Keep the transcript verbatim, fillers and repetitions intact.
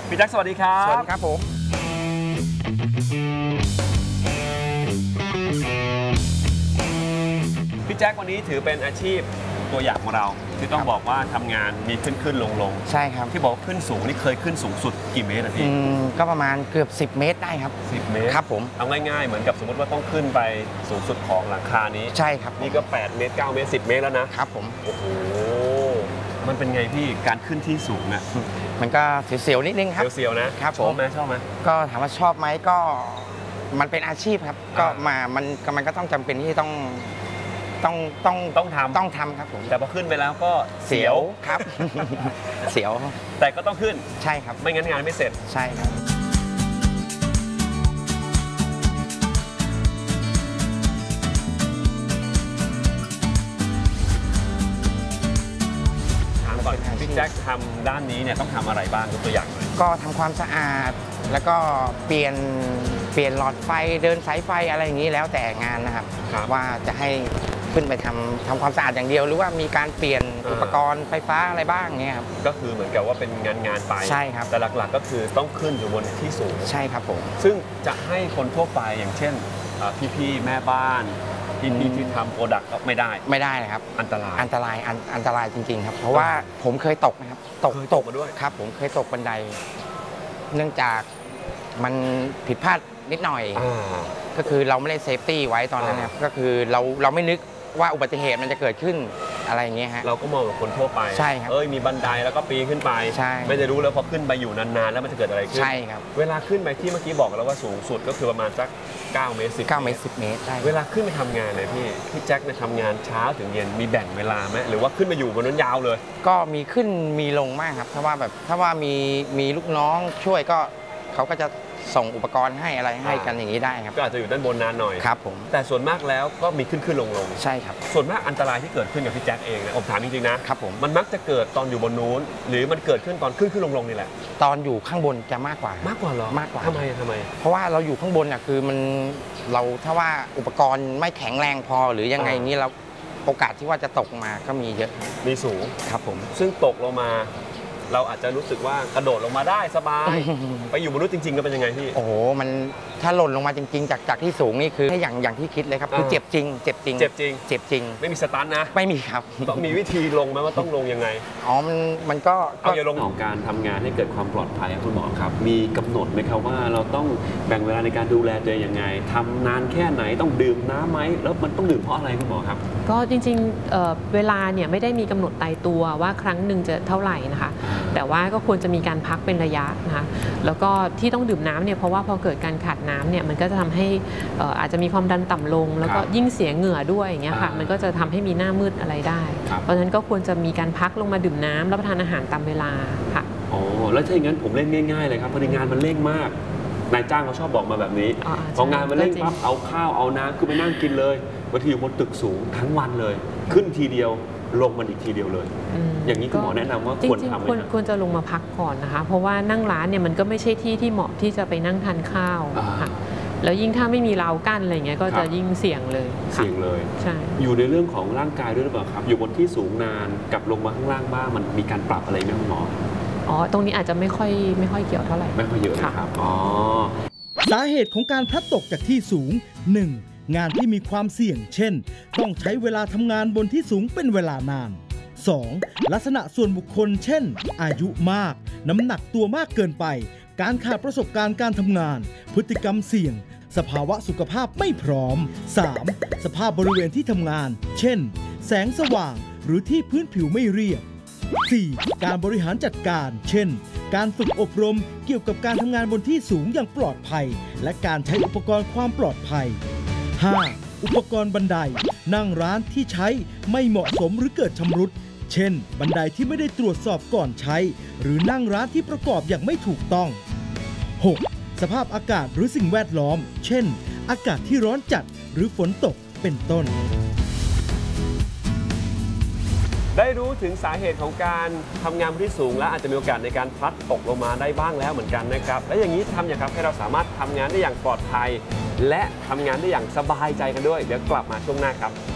พี่แจ็คสวัสดีครับสวัสดีครับผมพี่แจ็ควันนี้ถือเป็นอาชีพตัวอย่างของเราที่ต้องบอกว่าทำงานมีขึ้นขึ้นลงลงใช่ครับที่บอกขึ้นสูงนี่เคยขึ้นสูงสุดกี่เมตรอะพี่ก็ประมาณเกือบสิบเมตรได้ครับสิบเมตรครับผมเอาง่ายๆเหมือนกับสมมติว่าต้องขึ้นไปสูงสุดของหลังคานี้ใช่ครับนี่ก็แปดเมตรเก้าเมตรสิบเมตรแล้วนะครับผมโอ้โหมันเป็นไงพี่การขึ้นที่สูงนะมันก็เสียวๆนิดนึงครับเสียวๆนะครับชอบไหมชอบไหมก็ถามว่าชอบไหมก็มันเป็นอาชีพครับก็มามันมันก็ต้องจำเป็นที่ต้องต้องต้องต้องทำต้องทำครับผมแต่พอขึ้นไปแล้วก็เสียวครับเสียวแต่ก็ต้องขึ้นใช่ครับไม่งั้นงานไม่เสร็จใช่ครับถามก่อนพี่แจ็คทำด้านนี้เนี่ยต้องทำอะไรบ้างยกตัวอย่างหน่อยก็ทำความสะอาดแล้วก็เปลี่ยนเปลี่ยนหลอดไฟเดินสายไฟอะไรอย่างนี้แล้วแต่งานนะครับว่าจะให้ขึ้นไปทำทำความสะอาดอย่างเดียวหรือว่ามีการเปลี่ยนอุปกรณ์ไฟฟ้าอะไรบ้างเนี่ยครับก็คือเหมือนกับว่าเป็นงานงานไปใช่ครับแต่หลักๆก็คือต้องขึ้นอยู่บนที่สูงใช่ครับผมซึ่งจะให้คนทั่วไปอย่างเช่นพี่ๆแม่บ้านพี่ๆที่ทำโปรดักต์ก็ไม่ได้ไม่ได้เลยครับอันตรายอันตรายอันตรายจริงๆครับเพราะว่าผมเคยตกนะครับตกตกมาด้วยครับผมเคยตกบันไดเนื่องจากมันผิดพลาดนิดหน่อยก็คือเราไม่ได้เซฟตี้ไว้ตอนนั้นนะครับก็คือเราเราไม่นึกว่าอุบัติเหตุมันจะเกิดขึ้นอะไรอย่างเงี้ยฮะเราก็มองแบบคนทั่วไปใช่ครับเอ้ยมีบันไดแล้วก็ปีนขึ้นไปใช่ไม่ได้รู้แล้วพอขึ้นไปอยู่นานๆแล้วมันจะเกิดอะไรขึ้นใช่ครับเวลาขึ้นไปที่เมื่อกี้บอกแล้วว่าสูงสุดก็คือประมาณสักเก้าเมตรสิบเก้าเมตรสิบเมตรใช่เวลาขึ้นไปทำงานเลยพี่พี่แจ็คเนี่ยทำงานเช้าถึงเย็นมีแบ่งเวลาไหมหรือว่าขึ้นมาอยู่บนนั้นยาวเลยก็มีขึ้นมีลงมากครับถ้าว่าแบบถ้าว่ามีมีลูกน้องช่วยก็เขาก็จะส่งอุปกรณ์ให้อะไรให้กันอย่างนี้ได้ครับก็อาจจะอยู่ด้านบนนานหน่อยครับผมแต่ส่วนมากแล้วก็มีขึ้นขึ้นลงลงใช่ครับส่วนมากอันตรายที่เกิดขึ้นกับพี่แจ็คเองนะผมถามจริงๆนะครับผมมันมักจะเกิดตอนอยู่บนนู้นหรือมันเกิดขึ้นตอนขึ้นขึ้นลงลงนี่แหละตอนอยู่ข้างบนจะมากกว่ามากกว่าหรอมากกว่าทำไมทำไมเพราะว่าเราอยู่ข้างบนอ่ะคือมันเราถ้าว่าอุปกรณ์ไม่แข็งแรงพอหรือยังไงนี้เราโอกาสที่ว่าจะตกมาก็มีเยอะมีสูงครับผมซึ่งตกลงมาเราอาจจะรู้สึกว่ากระโดดลงมาได้สบายไปอยู่บนนู้นจริงๆก็เป็นยังไงพี่โอ้โหมันถ้าหล่นลงมาจริงๆจากจากที่สูงนี่คือให้อย่างอย่างที่คิดเลยครับคือเจ็บจริงเจ็บจริงเจ็บจริงเจ็บจริงไม่มีสตันนะไม่มีครับต้องมีวิธีลงไหมว่าต้องลงยังไงอ๋อมันมันก็เอาอย่าลงของการทำงานให้เกิดความปลอดภัยคุณหมอครับมีกำหนดไหมครับว่าเราต้องแบ่งเวลาในการดูแลตัวเองยังไงทำนานแค่ไหนต้องดื่มน้ำไหมแล้วมันต้องดื่มเพราะอะไรคุณหมอครับก็จริงๆ เ, เวลาเนี่ยไม่ได้มีกำหนดตายตัวว่าครั้งหนึ่งจะเท่าไหร่นะคะแต่ว่าก็ควรจะมีการพักเป็นระยะนะคะแล้วก็ที่ต้องดื่มน้ำเนี่ยเพราะว่าพอเกิดการขาดน้ำเนี่ยมันก็จะทำให้อาจจะมีความดันต่ำลงแล้วก็ยิ่งเสียเหงื่อด้วยอย่างเงี้ยค่ะมันก็จะทำให้มีหน้ามืดอะไรได้เพราะฉะนั้นก็ควรจะมีการพักลงมาดื่มน้ำรับประทานอาหารตามเวลาค่ะอ๋อแล้วถ้าอย่างนั้นผมเล่นง่ายๆเลยครับพอดีงานมันเร่งมากนายจ้างเขาชอบบอกมาแบบนี้พองานมันเร่งปั๊บเอาข้าวเอาน้ำคือไปนั่งกินเลยบางทีอยู่บนตึกสูงทั้งวันเลยขึ้นทีเดียวลงมันอีกทีเดียวเลยอย่างนี้คุณหมอแนะนำว่าควรทำไหมควรจะลงมาพักก่อนนะคะเพราะว่านั่งร้านเนี่ยมันก็ไม่ใช่ที่ที่เหมาะที่จะไปนั่งทานข้าวค่ะแล้วยิ่งถ้าไม่มีราวกั้นอะไรเงี้ยก็จะยิ่งเสี่ยงเลยเสี่ยงเลยใช่อยู่ในเรื่องของร่างกายด้วยหรือเปล่าครับอยู่บนที่สูงนานกับลงมาข้างล่างบ้างมันมีการปรับอะไรไหมคุณหมออ๋อตรงนี้อาจจะไม่ค่อยไม่ค่อยเกี่ยวเท่าไหร่ไม่ค่อยเยอะครับอ๋อสาเหตุของการพลัดตกจากที่สูง หนึ่ง งานที่มีความเสี่ยงเช่นต้องใช้เวลาทำงานบนที่สูงเป็นเวลานาน สอง ลักษณะส่วนบุคคลเช่นอายุมากน้ำหนักตัวมากเกินไปการขาดประสบการณ์การทำงานพฤติกรรมเสี่ยงสภาวะสุขภาพไม่พร้อม สาม สภาพบริเวณที่ทำงานเช่นแสงสว่างหรือที่พื้นผิวไม่เรียบ สี่ การบริหารจัดการเช่นการฝึกอบรมเกี่ยวกับการทำงานบนที่สูงอย่างปลอดภัยและการใช้อุปกรณ์ความปลอดภัย ห้า อุปกรณ์บันไดนั่งร้านที่ใช้ไม่เหมาะสมหรือเกิดชำรุดเช่นบันไดที่ไม่ได้ตรวจสอบก่อนใช้หรือนั่งร้านที่ประกอบอย่างไม่ถูกต้อง หก สภาพอากาศหรือสิ่งแวดล้อมเช่นอากาศที่ร้อนจัดหรือฝนตกเป็นต้นได้รู้ถึงสาเหตุของการทำงานที่สูงและอาจจะมีโอกาสในการพลัดตกลงมาได้บ้างแล้วเหมือนกันนะครับและอย่างนี้ทำอย่างครับให้เราสามารถทำงานได้อย่างปลอดภัยและทำงานได้อย่างสบายใจกันด้วยเดี๋ยวกลับมาช่วงหน้าครับ